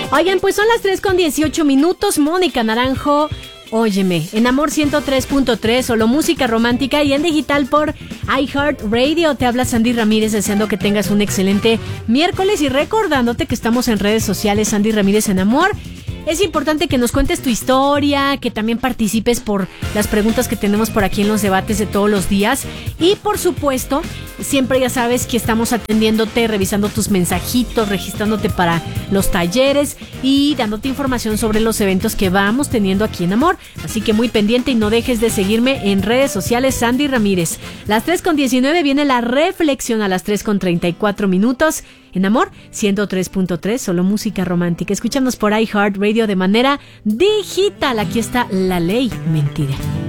Oigan, pues son las 3:18. Mónica Naranjo, óyeme, en Amor 103.3, solo música romántica y en digital por iHeartRadio. Te habla Sandy Ramírez, deseando que tengas un excelente miércoles y recordándote que estamos en redes sociales, Sandy Ramírez en Amor. Es importante que nos cuentes tu historia, que también participes por las preguntas que tenemos por aquí en los debates de todos los días. Y por supuesto, siempre ya sabes que estamos atendiéndote, revisando tus mensajitos, registrándote para los talleres y dándote información sobre los eventos que vamos teniendo aquí en Amor. Así que muy pendiente y no dejes de seguirme en redes sociales, Sandy Ramírez. Las 3:19 viene la reflexión a las 3:34 en Amor 103.3, solo música romántica. Escúchanos por iHeartRadio de manera digital. Aquí está La Ley Mentira.